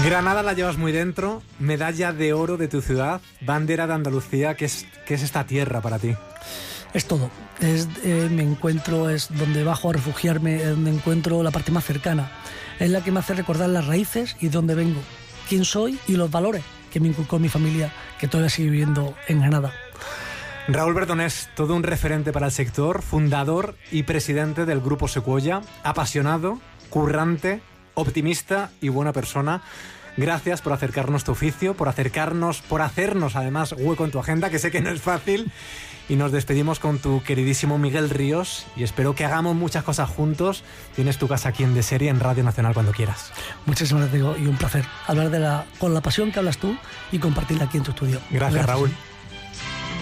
Granada la llevas muy dentro, medalla de oro de tu ciudad, bandera de Andalucía. ¿Qué es esta tierra para ti? Es todo. Me encuentro, es donde bajo a refugiarme, es donde encuentro la parte más cercana. Es la que me hace recordar las raíces y de dónde vengo, quién soy y los valores que me inculcó mi familia, que todavía sigue viviendo en Granada. Raúl Bertonés, todo un referente para el sector, fundador y presidente del Grupo Secuoya, apasionado, currante, optimista y buena persona. Gracias por acercarnos tu oficio, por hacernos además hueco en tu agenda, que sé que no es fácil. Y nos despedimos con tu queridísimo Miguel Ríos y espero que hagamos muchas cosas juntos. Tienes tu casa aquí en De Serie, en Radio Nacional, cuando quieras. Muchísimas gracias, Diego, y un placer hablar con la pasión que hablas tú y compartirla aquí en tu estudio. Gracias. Raúl.